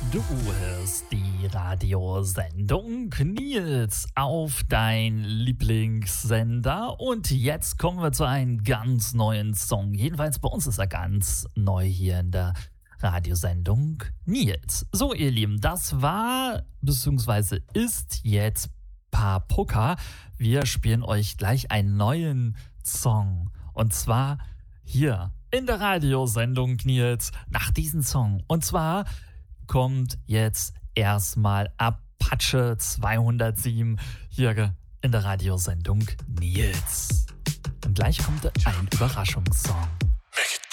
Du hörst die Radiosendung Nils auf dein Lieblingssender und jetzt kommen wir zu einem ganz neuen Song. Jedenfalls bei uns ist er ganz neu hier in der Radiosendung Nils. So ihr Lieben, das war bzw. ist jetzt Papoka. Wir spielen euch gleich einen neuen Song und zwar hier in der Radiosendung Nils nach diesem Song. Und zwar kommt jetzt erstmal Apache 207 hier in der Radiosendung Nils. Und gleich kommt ein Überraschungssong. Make it